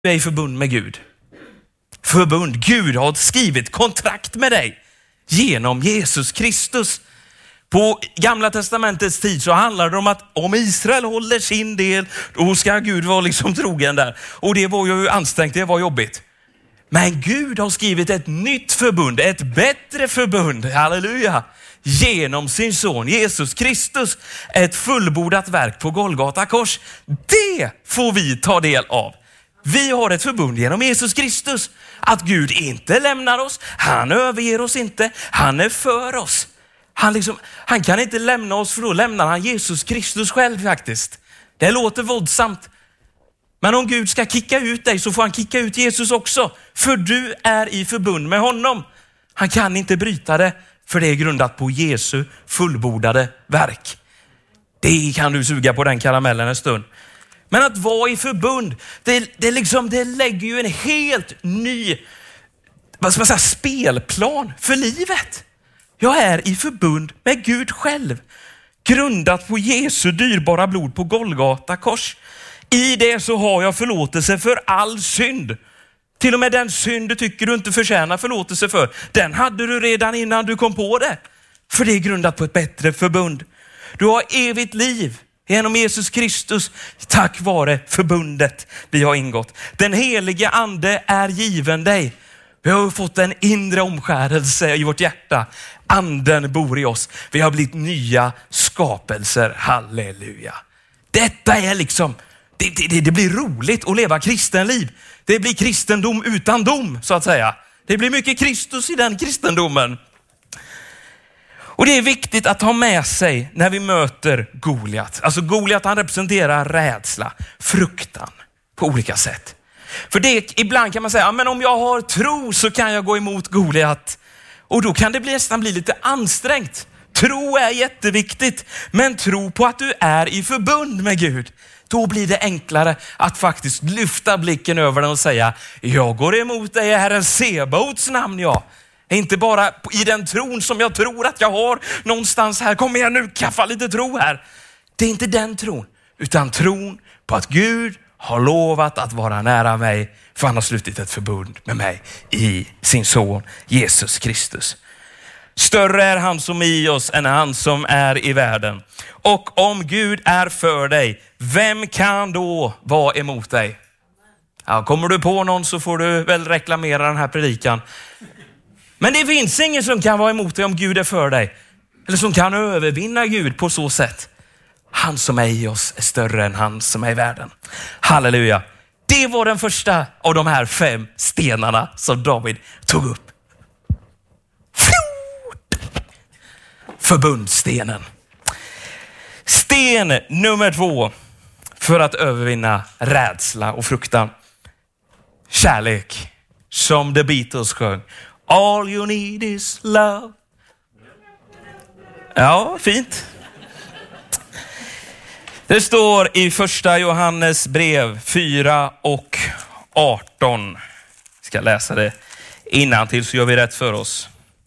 Du är i förbund med Gud. Förbund. Gud har skrivit kontrakt med dig genom Jesus Kristus. På Gamla testamentets tid så handlar det om att om Israel håller sin del, då ska Gud vara liksom trogen där. Och det var ju ansträngt, det var jobbigt. Men Gud har skrivit ett nytt förbund, ett bättre förbund, halleluja, genom sin son Jesus Kristus. Ett fullbordat verk på Golgata kors. Det får vi ta del av. Vi har ett förbund genom Jesus Kristus. Att Gud inte lämnar oss, han överger oss inte, han är för oss. Han kan inte lämna oss, för då lämnar han Jesus Kristus själv faktiskt. Det låter våldsamt. Men om Gud ska kicka ut dig så får han kicka ut Jesus också. För du är i förbund med honom. Han kan inte bryta det, för det är grundat på Jesu fullbordade verk. Det kan du suga på den karamellen en stund. Men att vara i förbund, det lägger ju en helt ny spelplan för livet. Jag är i förbund med Gud själv. Grundat på Jesu dyrbara blod på Golgata kors. I det så har jag förlåtelse för all synd. Till och med den synd du tycker du inte förtjänar förlåtelse för. Den hade du redan innan du kom på det. För det är grundat på ett bättre förbund. Du har evigt liv genom Jesus Kristus tack vare förbundet vi har ingått. Den helige ande är given dig. Vi har fått en inre omskärelse i vårt hjärta. Anden bor i oss. Vi har blivit nya skapelser. Halleluja. Detta är liksom, det blir roligt att leva kristenliv. Det blir kristendom utan dom, så att säga. Det blir mycket Kristus i den kristendomen. Och det är viktigt att ha med sig när vi möter Goliat. Alltså Goliat, han representerar rädsla, fruktan på olika sätt. För det, ibland kan man säga, men om jag har tro så kan jag gå emot Goliat. Och då kan det nästan bli lite ansträngt. Tro är jätteviktigt, men tro på att du är i förbund med Gud. Då blir det enklare att faktiskt lyfta blicken över den och säga, jag går emot dig i Herren Sebaots namn, ja. Inte bara i den tron som jag tror att jag har någonstans här. Kom igen nu, kaffa lite tro här. Det är inte den tron, utan tron på att Gud har lovat att vara nära mig, för han har slutit ett förbund med mig i sin son Jesus Kristus. Större är han som är i oss än han som är i världen. Och om Gud är för dig, vem kan då vara emot dig? Ja, kommer du på någon så får du väl reklamera den här predikan. Men det finns ingen som kan vara emot dig om Gud är för dig. Eller som kan övervinna Gud på så sätt. Han som är i oss är större än han som är i världen. Halleluja. Det var den första av de här 5 stenarna som David tog upp. Förbundsstenen. Sten nummer 2 för att övervinna rädsla och fruktan. Kärlek, som The Beatles sjöng. All you need is love. Ja, fint. Det står i första Johannes brev 4 och 18. Jag ska läsa det innantill så gör vi rätt för oss.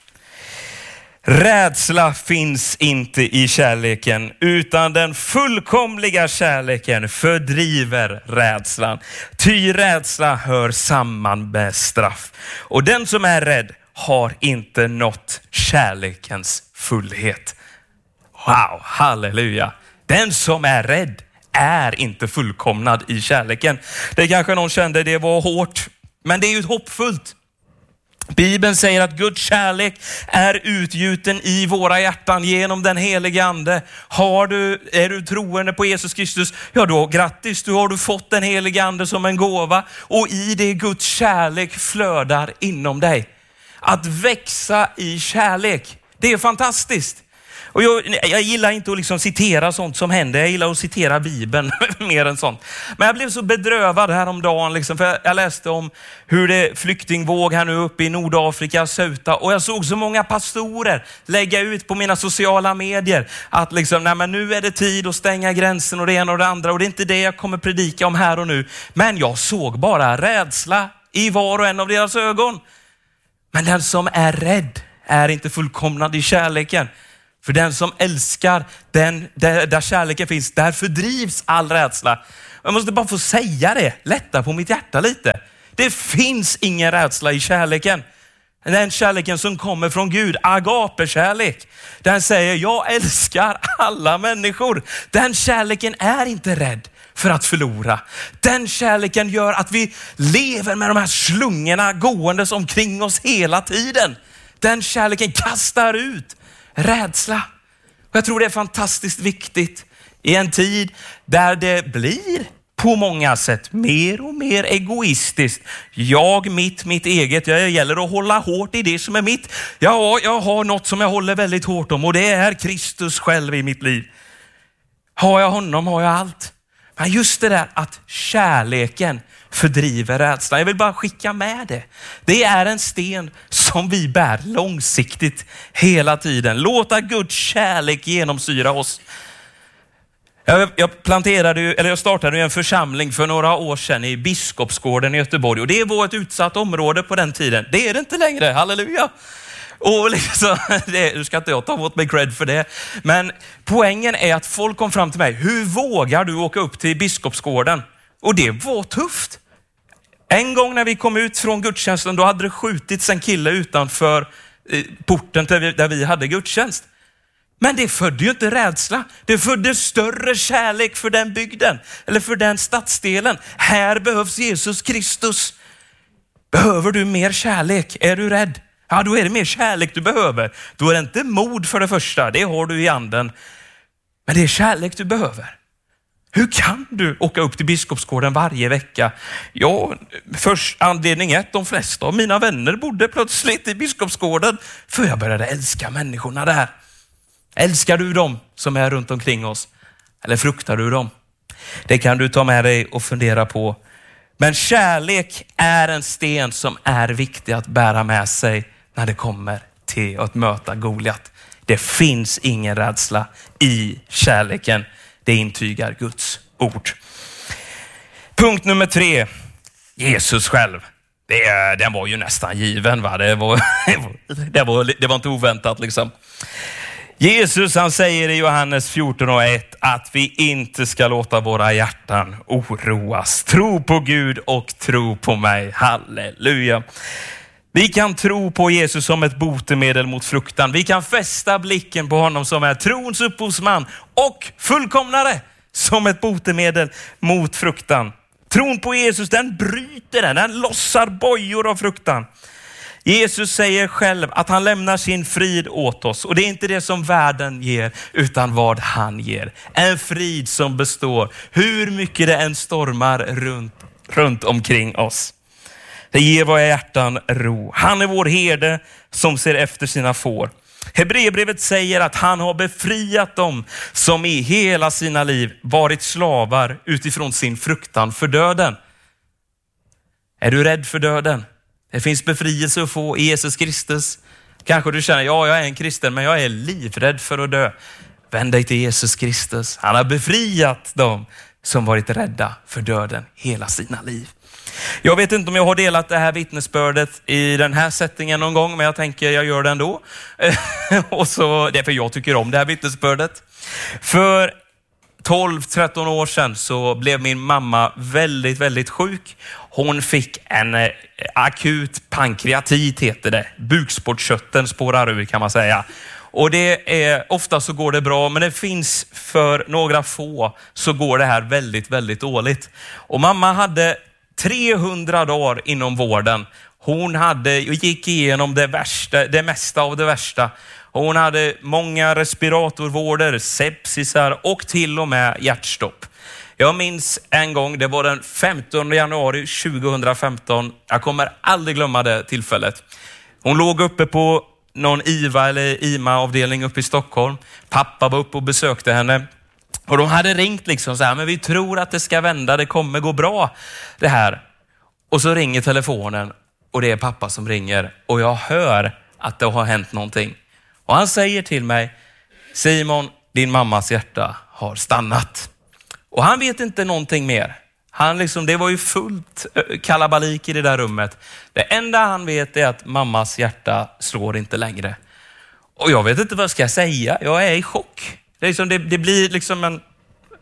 Rädsla finns inte i kärleken, utan den fullkomliga kärleken fördriver rädslan. Ty rädsla hör samman med straff. Och den som är rädd har inte nått kärlekens fullhet. Wow, halleluja. Den som är rädd är inte fullkomnad i kärleken. Det kanske någon kände, det var hårt, men det är ju hoppfullt. Bibeln säger att Guds kärlek är utgjuten i våra hjärtan genom den helige ande. Är du troende på Jesus Kristus? Ja då, grattis, du har fått den helige ande som en gåva. Och i det Guds kärlek flödar inom dig. Att växa i kärlek, det är fantastiskt. Och jag gillar inte att liksom citera sånt som händer. Jag gillar att citera Bibeln mer än sånt. Men jag blev så bedrövad häromdagen. Liksom, för jag läste om hur det flyktingvåg här nu uppe i Nordafrika, Ceuta. Och jag såg så många pastorer lägga ut på mina sociala medier. Att liksom, nej men nu är det tid att stänga gränsen och det ena och det andra. Och det är inte det jag kommer predika om här och nu. Men jag såg bara rädsla i var och en av deras ögon. Men den som är rädd är inte fullkomnad i kärleken. För den som älskar, där kärleken finns, där fördrivs all rädsla. Jag måste bara få säga det, lätta på mitt hjärta lite. Det finns ingen rädsla i kärleken. Den kärleken som kommer från Gud, agape-kärlek. Den säger, jag älskar alla människor. Den kärleken är inte rädd för att förlora. Den kärleken gör att vi lever med de här slungorna gåendes omkring oss hela tiden. Den kärleken kastar ut rädsla. Och jag tror det är fantastiskt viktigt i en tid där det blir på många sätt mer och mer egoistiskt. Mitt eget. Jag gäller att hålla hårt i det som är mitt. Ja, jag har något som jag håller väldigt hårt om och det är Kristus själv i mitt liv. Har jag honom har jag allt. Men just det där att kärleken fördriver rädslan. Jag vill bara skicka med det. Det är en sten som vi bär långsiktigt hela tiden. Låta Guds kärlek genomsyra oss. Jag startade en församling för några år sedan i Biskopsgården i Göteborg. Och det var ett utsatt område på den tiden. Det är det inte längre, halleluja. Och liksom, nu ska inte jag ta åt mig cred för det. Men poängen är att folk kom fram till mig. Hur vågar du åka upp till Biskopsgården? Och det var tufft. En gång när vi kom ut från gudstjänsten, då hade det skjutits en kille utanför porten där vi hade gudstjänst. Men det födde ju inte rädsla. Det födde större kärlek för den bygden. Eller för den stadsdelen. Här behövs Jesus Kristus. Behöver du mer kärlek? Är du rädd? Ja, då är det mer kärlek du behöver. Då är det inte mod för det första. Det har du i anden. Men det är kärlek du behöver. Hur kan du åka upp till Biskopsgården varje vecka? Ja, först anledning 1. De flesta av mina vänner bodde plötsligt i Biskopsgården. För jag började älska människorna där. Älskar du dem som är runt omkring oss? Eller fruktar du dem? Det kan du ta med dig och fundera på. Men kärlek är en sten som är viktig att bära med sig när det kommer till att möta Goliat. Det finns ingen rädsla i kärleken. Det intygar Guds ord. Punkt nummer 3. Jesus själv. Den var ju nästan given, va? Det var inte oväntat liksom. Jesus, han säger i Johannes 14:1 att vi inte ska låta våra hjärtan oroas. Tro på Gud och tro på mig. Halleluja. Vi kan tro på Jesus som ett botemedel mot fruktan. Vi kan fästa blicken på honom som är trons upphovsman och fullkomnare som ett botemedel mot fruktan. Tron på Jesus, den bryter den lossar bojor av fruktan. Jesus säger själv att han lämnar sin frid åt oss. Och det är inte det som världen ger, utan vad han ger. En frid som består hur mycket det än stormar runt omkring oss. Det ger våra hjärtan ro. Han är vår herde som ser efter sina får. Hebreerbrevet säger att han har befriat dem som i hela sina liv varit slavar utifrån sin fruktan för döden. Är du rädd för döden? Det finns befrielse att få i Jesus Kristus. Kanske du känner, ja, jag är en kristen, men jag är livrädd för att dö. Vänd dig till Jesus Kristus. Han har befriat dem som varit rädda för döden hela sina liv. Jag vet inte om jag har delat det här vittnesbördet i den här settingen någon gång, men jag tänker jag gör det ändå. Och så, det är för jag tycker om det här vittnesbördet. För 12-13 år sedan så blev min mamma väldigt, väldigt sjuk. Hon fick en akut pankreatit heter det. Bukspottkörteln spårar ur kan man säga. Och det är, ofta så går det bra, men det finns för några få så går det här väldigt, väldigt dåligt. Och mamma hade 300 dagar inom vården. Hon gick igenom det mesta av det värsta. Hon hade många respiratorvårder, sepsisar och till och med hjärtstopp. Jag minns en gång, det var den 15 januari 2015. Jag kommer aldrig glömma det tillfället. Hon låg uppe på någon IVA eller IMA-avdelning uppe i Stockholm. Pappa var uppe och besökte henne. Och de hade ringt liksom så här, men vi tror att det ska vända, det kommer gå bra det här. Och så ringer telefonen och det är pappa som ringer. Och jag hör att det har hänt någonting. Och han säger till mig, Simon, din mammas hjärta har stannat. Och han vet inte någonting mer. Det var ju fullt kalabalik i det där rummet. Det enda han vet är att mammas hjärta slår inte längre. Och jag vet inte vad jag ska säga. Jag är i chock. Det blir liksom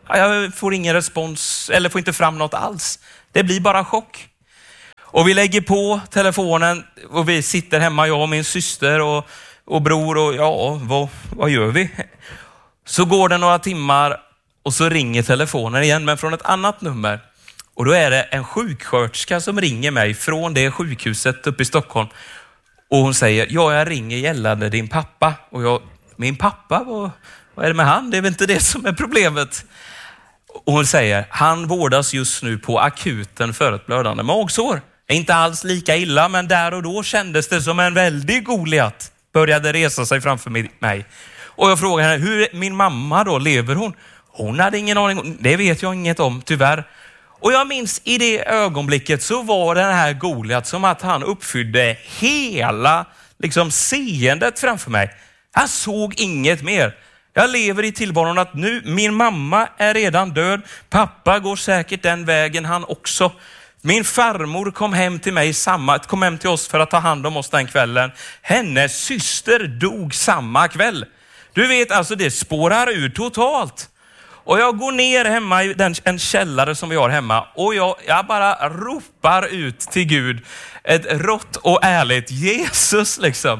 Jag får ingen respons eller får inte fram något alls. Det blir bara chock. Och vi lägger på telefonen och vi sitter hemma, jag och min syster och bror och ja, vad gör vi? Så går det några timmar och så ringer telefonen igen, men från ett annat nummer. Och då är det en sjuksköterska som ringer mig från det sjukhuset uppe i Stockholm. Och hon säger, ja, jag ringer gällande din pappa. Och min pappa, vad är det med han? Det är väl inte det som är problemet. Och hon säger, han vårdas just nu på akuten för ett blödande magsår. Inte alls lika illa, men där och då kändes det som en väldig Goliat började resa sig framför mig. Och jag frågade henne, hur min mamma då, lever hon? Hon hade ingen aning, det vet jag inget om tyvärr. Och jag minns i det ögonblicket så var den här Goliat som att han uppfyllde hela seendet framför mig. Jag såg inget mer. Jag lever i tillvaron att nu, min mamma är redan död. Pappa går säkert den vägen han också. Min farmor kom hem till oss för att ta hand om oss den kvällen. Hennes syster dog samma kväll. Du vet, alltså det spårar ur totalt. Och jag går ner hemma i en källare som vi har hemma. Och jag bara ropar ut till Gud ett rått och ärligt Jesus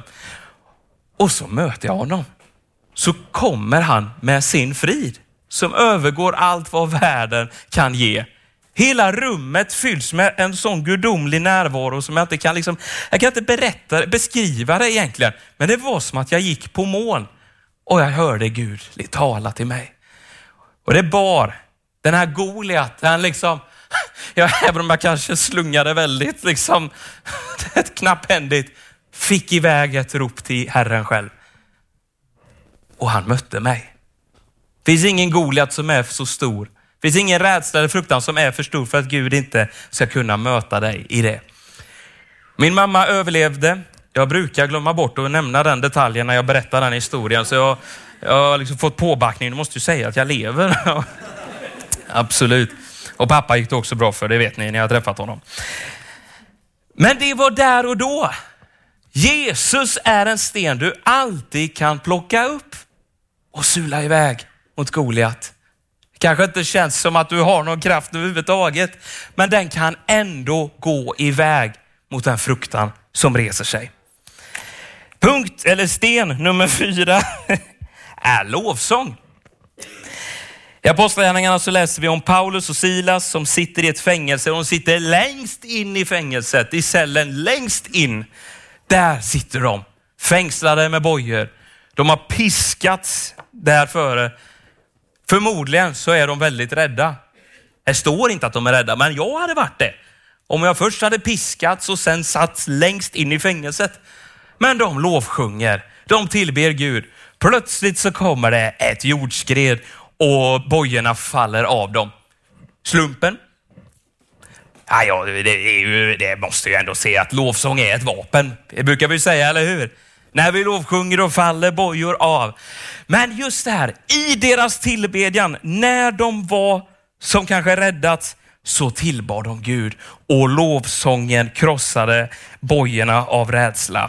Och så möter jag honom. Så kommer han med sin frid som övergår allt vad världen kan ge. Hela rummet fylls med en sån gudomlig närvaro som jag inte kan jag kan inte beskriva det egentligen. Men det var som att jag gick på moln och jag hörde Gud tala till mig. Och det bar den här Goliat, även om jag kanske slungade väldigt ett knapphändigt, fick iväg ett rop till Herren själv. Och han mötte mig. Det finns ingen Goliat som är så stor. Det finns ingen rädsla eller fruktan som är för stor för att Gud inte ska kunna möta dig i det. Min mamma överlevde. Jag brukar glömma bort att nämna den detaljen när jag berättar den historien. Så jag har fått påbackning. Du måste ju säga att jag lever. Absolut. Och pappa gick det också bra för, det vet ni när jag har träffat honom. Men det var där och då. Jesus är en sten du alltid kan plocka upp och sula iväg mot Goliat. Kanske inte känns som att du har någon kraft överhuvudtaget, men den kan ändå gå iväg mot den fruktan som reser sig. Sten nummer 4 är lovsång. I Apostlagärningarna så läser vi om Paulus och Silas som sitter i ett fängelse. De sitter längst in i fängelset, i cellen längst in. Där sitter de, fängslade med bojor. De har piskats där före. Förmodligen så är de väldigt rädda. Det står inte att de är rädda, men jag hade varit det. Om jag först hade piskats och sen satt längst in i fängelset. Men de lovsjunger, de tillber Gud. Plötsligt så kommer det ett jordskred och bojorna faller av dem. Slumpen? Ja, det måste ju ändå se att lovsång är ett vapen. Det brukar vi säga, eller hur? När vi lovsjunger och faller bojor av. Men just det här, i deras tillbedjan, när de var som kanske räddats, så tillbad de Gud. Och lovsången krossade bojorna av rädsla.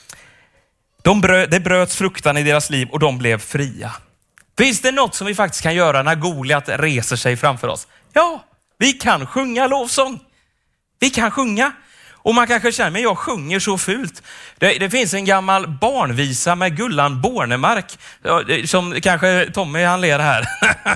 Det bröts fruktan i deras liv och de blev fria. Finns det något som vi faktiskt kan göra när Goliat reser sig framför oss? Ja, vi kan sjunga lovsång. Vi kan sjunga. Och man kanske känner, men jag sjunger så fult. Det finns en gammal barnvisa med Gullan Bornemark. Som kanske Tommy han ler här.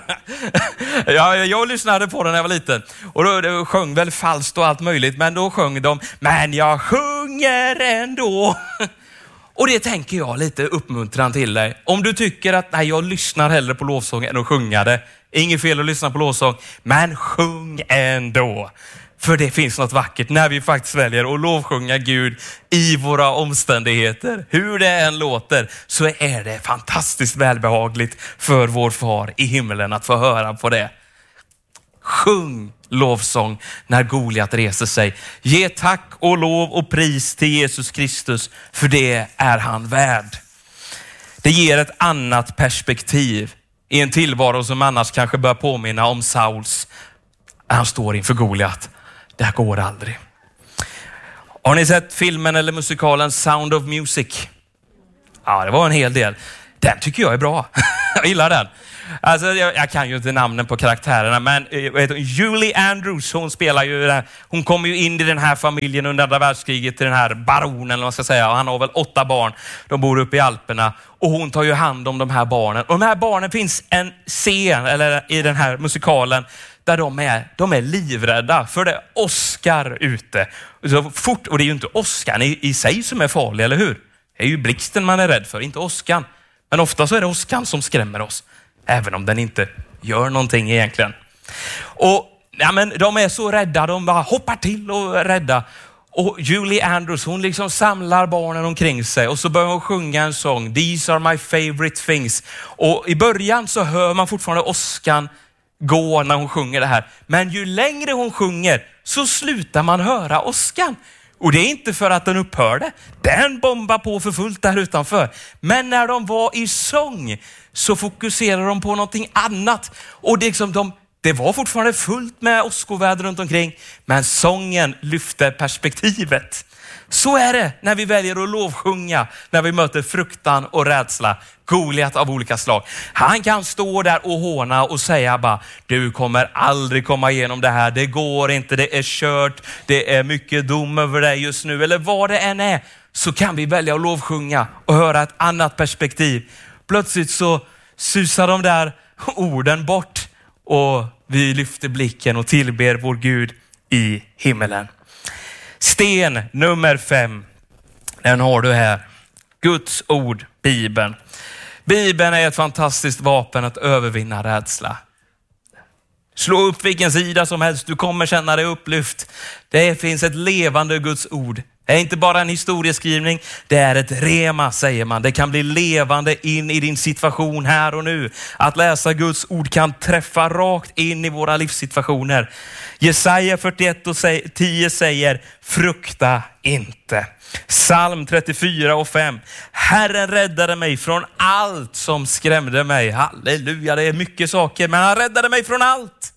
Jag lyssnade på den när jag var liten. Och då sjöng väl falskt och allt möjligt. Men då sjöng de, men jag sjunger ändå. Och det tänker jag lite uppmuntran till dig. Om du tycker att nej, jag lyssnar hellre på lovsång än att sjunga det. Inget fel att lyssna på lovsång. Men sjung ändå. För det finns något vackert när vi faktiskt väljer att lovsjunga Gud i våra omständigheter. Hur det än låter så är det fantastiskt välbehagligt för vår far i himlen att få höra på det. Sjung lovsång när Goliat reser sig. Ge tack och lov och pris till Jesus Kristus, för det är han värd. Det ger ett annat perspektiv i en tillvaro som annars kanske bör påminna om Sauls. Han står inför Goliat. Det här går aldrig. Har ni sett filmen eller musikalen Sound of Music? Ja, det var en hel del. Den tycker jag är bra. Jag gillar den. Alltså, jag kan ju inte namnen på karaktärerna, men Julie Andrews, hon spelar ju, hon kommer ju in i den här familjen under andra världskriget, till den här baronen, eller vad ska säga, och han har väl 8 barn. De bor uppe i Alperna och hon tar ju hand om de här barnen. Och de här barnen finns en scen, eller i den här musikalen, där de är livrädda för det åskar ute. Så fort, och det är ju inte åskan i sig som är farlig, eller hur? Det är ju blixten man är rädd för, inte åskan. Men ofta så är det åskan som skrämmer oss. Även om den inte gör någonting egentligen. Och ja, men de är så rädda, de bara hoppar till och är rädda. Och Julie Andrews, hon liksom samlar barnen omkring sig och så börjar hon sjunga en sång. These are my favorite things. Och i början så hör man fortfarande åskan gå när hon sjunger det här. Men ju längre hon sjunger så slutar man höra åskan. Och det är inte för att den upphörde. Den bombar på för fullt där utanför. Men när de var i sång så fokuserade de på någonting annat. Och det var fortfarande fullt med åskoväder runt omkring. Men sången lyfte perspektivet. Så är det när vi väljer att lovsjunga, när vi möter fruktan och rädsla. Goliat av olika slag. Han kan stå där och håna och säga bara, du kommer aldrig komma igenom det här. Det går inte, det är kört. Det är mycket dom över dig just nu. Eller vad det än är, så kan vi välja att lovsjunga och höra ett annat perspektiv. Plötsligt så susar de där orden bort och vi lyfter blicken och tillber vår Gud i himmelen. Sten nummer 5. Den har du här. Guds ord, Bibeln. Bibeln är ett fantastiskt vapen att övervinna rädsla. Slå upp vilken sida som helst, du kommer känna dig upplyft. Det finns ett levande Guds ord. Det är inte bara en historieskrivning, det är ett rema, säger man. Det kan bli levande in i din situation här och nu. Att läsa Guds ord kan träffa rakt in i våra livssituationer. Jesaja 41:10 säger, frukta inte. Psalm 34:5. Herren räddade mig från allt som skrämde mig. Halleluja, det är mycket saker, men han räddade mig från allt.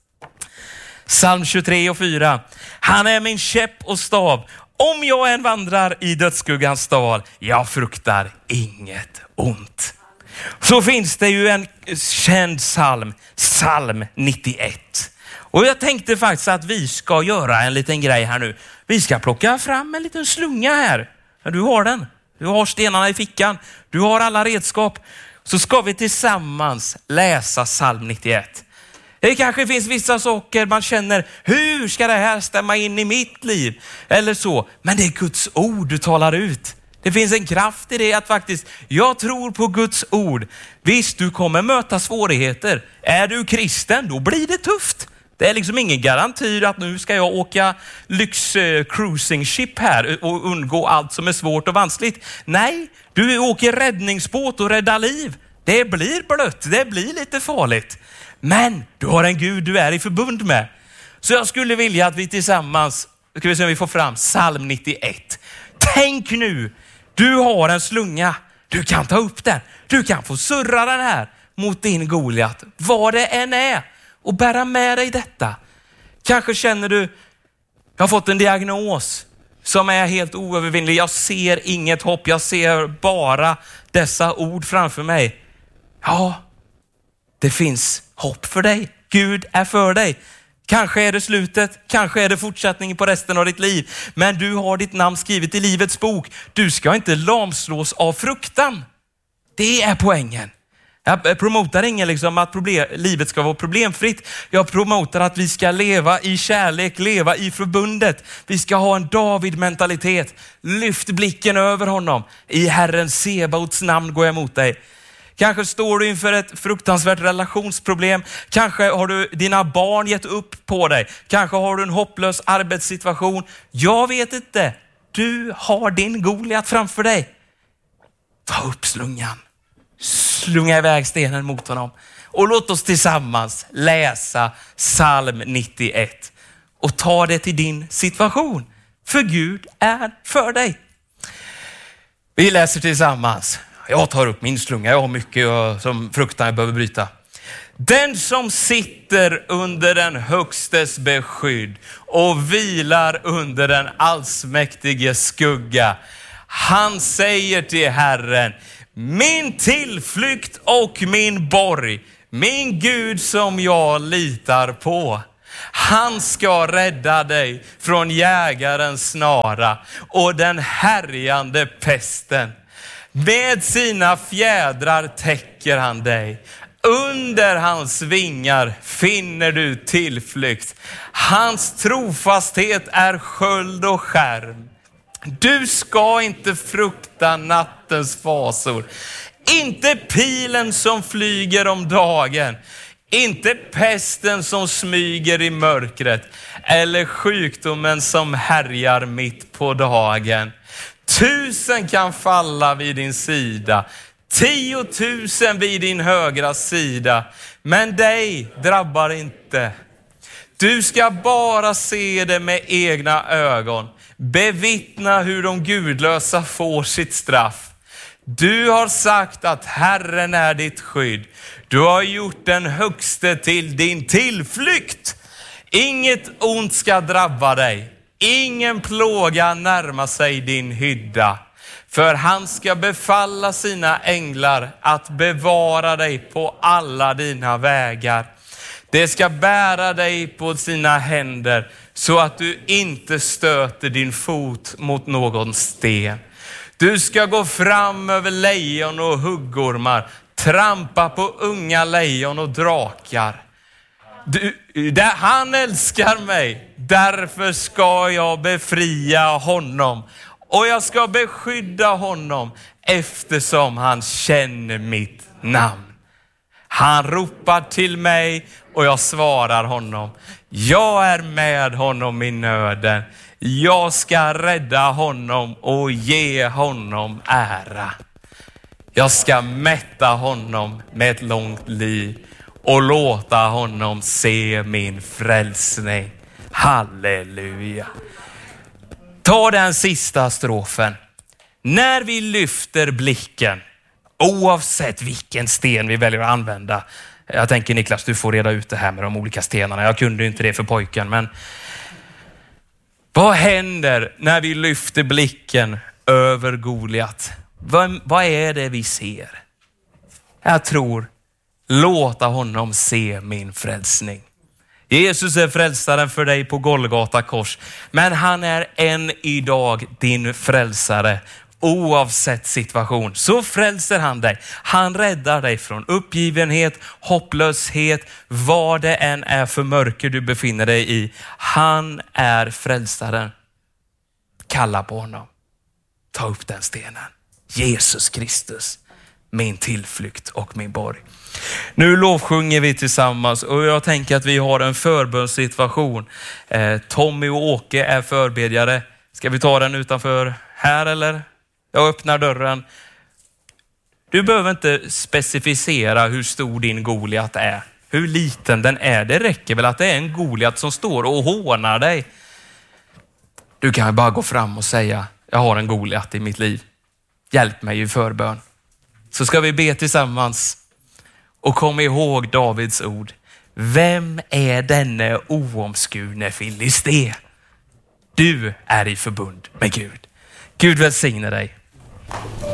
Psalm 23:4. Han är min käpp och stav. Om jag än vandrar i dödsskuggans dal, jag fruktar inget ont. Så finns det ju en känd psalm, psalm 91. Och jag tänkte faktiskt att vi ska göra en liten grej här nu. Vi ska plocka fram en liten slunga här. Du har den. Du har stenarna i fickan. Du har alla redskap. Så ska vi tillsammans läsa psalm 91. Det kanske finns vissa saker man känner, hur ska det här stämma in i mitt liv? Eller så. Men det är Guds ord du talar ut. Det finns en kraft i det att faktiskt, jag tror på Guds ord. Visst, du kommer möta svårigheter. Är du kristen, då blir det tufft. Det är liksom ingen garanti att nu ska jag åka lyx cruising ship här och undgå allt som är svårt och vanskligt. Nej, du åker räddningsbåt och räddar liv. Det blir blött, det blir lite farligt. Men du har en Gud du är i förbund med. Så jag skulle vilja att vi tillsammans, ska vi se om vi får fram psalm 91. Tänk nu, du har en slunga. Du kan ta upp den. Du kan få surra den här mot din Goliat. Vad det än är. Och bära med dig detta. Kanske känner du, jag har fått en diagnos som är helt oövervinnlig. Jag ser inget hopp. Jag ser bara dessa ord framför mig. Ja, det finns hopp för dig. Gud är för dig. Kanske är det slutet, kanske är det fortsättningen på resten av ditt liv. Men du har ditt namn skrivet i livets bok. Du ska inte lamslås av fruktan. Det är poängen. Jag promotar ingen liksom att livet ska vara problemfritt. Jag promotar att vi ska leva i kärlek, leva i förbundet. Vi ska ha en David-mentalitet. Lyft blicken över honom. I Herren Sebaots namn går jag emot dig. Kanske står du inför ett fruktansvärt relationsproblem. Kanske har du dina barn gett upp på dig. Kanske har du en hopplös arbetssituation. Jag vet inte. Du har din Goliat framför dig. Ta upp slungan. Slunga iväg stenen mot honom. Och låt oss tillsammans läsa psalm 91. Och ta det till din situation. För Gud är för dig. Vi läser tillsammans. Jag tar upp min slunga. Jag har mycket som fruktan jag behöver bryta. Den som sitter under den högstes beskydd och vilar under den allsmäktige skugga. Han säger till Herren, min tillflykt och min borg, min Gud som jag litar på. Han ska rädda dig från jägarens snara och den härjande pesten. Med sina fjädrar täcker han dig. Under hans vingar finner du tillflykt. Hans trofasthet är sköld och skärm. Du ska inte frukta nattens fasor. Inte pilen som flyger om dagen. Inte pesten som smyger i mörkret. Eller sjukdomen som härjar mitt på dagen. 1000 kan falla vid din sida. 10 000 vid din högra sida. Men dig drabbar inte. Du ska bara se det med egna ögon. Bevittna hur de gudlösa får sitt straff. Du har sagt att Herren är ditt skydd. Du har gjort den högste till din tillflykt. Inget ont ska drabba dig. Ingen plåga närma sig din hydda. För han ska befalla sina änglar att bevara dig på alla dina vägar. Det ska bära dig på sina händer så att du inte stöter din fot mot någon sten. Du ska gå fram över lejon och huggormar, trampa på unga lejon och drakar. Han älskar mig, därför ska jag befria honom. Och jag ska beskydda honom eftersom han känner mitt namn. Han ropar till mig och jag svarar honom. Jag är med honom i nöden. Jag ska rädda honom och ge honom ära. Jag ska mätta honom med ett långt liv och låta honom se min frälsning. Halleluja. Ta den sista strofen. När vi lyfter blicken, oavsett vilken sten vi väljer att använda. Jag tänker Niklas, du får reda ut det här med de olika stenarna. Jag kunde inte det för pojken, men vad händer när vi lyfter blicken över Goliat? Vad är det vi ser? Jag tror, låta honom se min frälsning. Jesus är frälsaren för dig på Golgata kors, men han är än idag din frälsare. Oavsett situation så frälser han dig. Han räddar dig från uppgivenhet, hopplöshet, vad det än är för mörker du befinner dig i. Han är frälsaren. Kalla på honom. Ta upp den stenen. Jesus Kristus, min tillflykt och min borg. Nu lovsjunger vi tillsammans och jag tänker att vi har en förbönssituation. Tommy och Åke är förbedjare. Ska vi ta den utanför här eller? Jag öppnar dörren. Du behöver inte specificera hur stor din Goliat är. Hur liten den är. Det räcker väl att det är en Goliat som står och hånar dig. Du kan bara gå fram och säga, jag har en Goliat i mitt liv. Hjälp mig i förbön. Så ska vi be tillsammans och kom ihåg Davids ord. Vem är denne oomskurne filisté? Du är i förbund med Gud. Gud välsigne dig.